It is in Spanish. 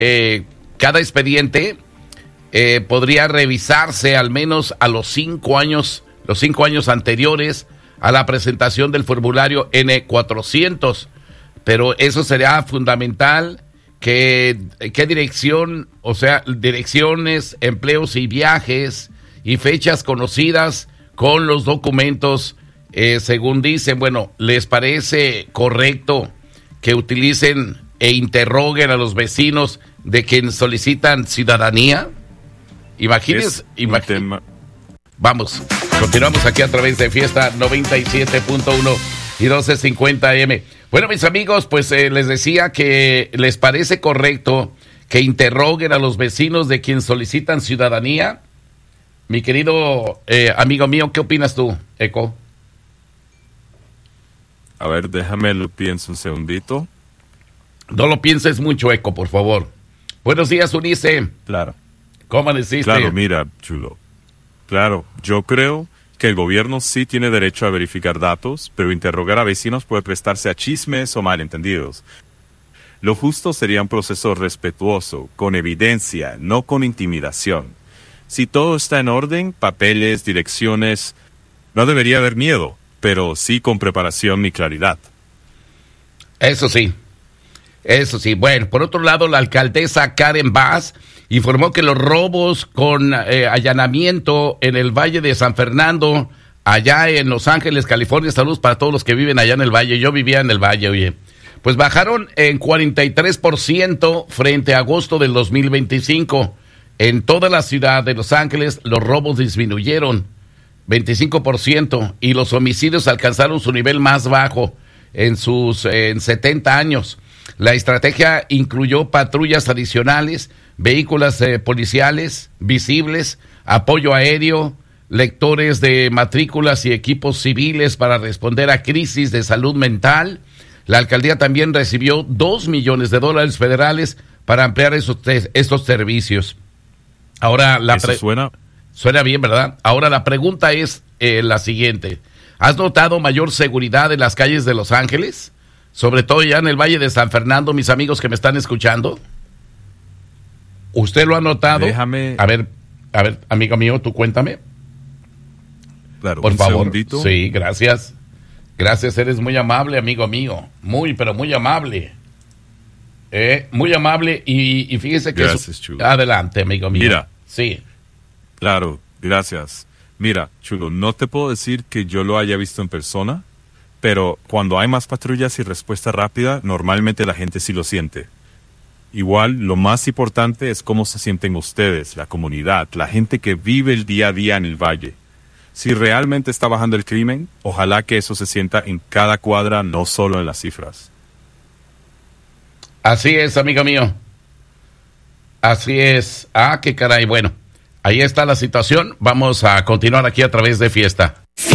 cada expediente podría revisarse al menos a los 5 años anteriores a la presentación del formulario N400, pero eso será fundamental. ¿Qué dirección, o sea, direcciones, empleos y viajes y fechas conocidas con los documentos, según dicen? Bueno, ¿les parece correcto que utilicen e interroguen a los vecinos de quienes solicitan ciudadanía? Imagínense. Vamos, continuamos aquí a través de Fiesta 97.1 y 1250 AM. Bueno, mis amigos, pues les decía que les parece correcto que interroguen a los vecinos de quienes solicitan ciudadanía. Mi querido amigo mío, ¿qué opinas tú, Eco? A ver, déjame lo pienso un segundito. No lo pienses mucho, Eco, por favor. Buenos días, Unice. Claro. ¿Cómo amaneciste? Claro, mira, chulo. Claro, yo creo que el gobierno sí tiene derecho a verificar datos, pero interrogar a vecinos puede prestarse a chismes o malentendidos. Lo justo sería un proceso respetuoso, con evidencia, no con intimidación. Si todo está en orden, papeles, direcciones, no debería haber miedo, pero sí con preparación y claridad. Eso sí. Bueno, por otro lado, la alcaldesa Karen Bass informó que los robos con allanamiento en el Valle de San Fernando, allá en Los Ángeles, California, saludos para todos los que viven allá en el Valle, yo vivía en el Valle, oye, pues bajaron en 43% frente a agosto del 2025. En toda la ciudad de Los Ángeles, los robos disminuyeron 25% y los homicidios alcanzaron su nivel más bajo en 70 años. La estrategia incluyó patrullas adicionales, vehículos policiales visibles, apoyo aéreo, lectores de matrículas y equipos civiles para responder a crisis de salud mental. La alcaldía también recibió $2 millones federales para ampliar estos servicios. Ahora suena bien, ¿verdad? Ahora la pregunta es la siguiente. ¿Has notado mayor seguridad en las calles de Los Ángeles? Sobre todo ya en el Valle de San Fernando, mis amigos que me están escuchando. ¿Usted lo ha notado? Déjame... A ver, amigo mío, tú cuéntame. Claro, por favor. Segundito. Sí, gracias. Gracias, eres muy amable, amigo mío. Pero muy amable. Muy amable y fíjese que... Gracias, chulo. Adelante, amigo mío. Mira. Sí. Claro, gracias. Mira, chulo, no te puedo decir que yo lo haya visto en persona, pero cuando hay más patrullas y respuesta rápida, normalmente la gente sí lo siente. Igual, lo más importante es cómo se sienten ustedes, la comunidad, la gente que vive el día a día en el valle. Si realmente está bajando el crimen, ojalá que eso se sienta en cada cuadra, no solo en las cifras. Así es, amigo mío. Así es. Qué caray. Bueno, ahí está la situación. Vamos a continuar aquí a través de Fiesta.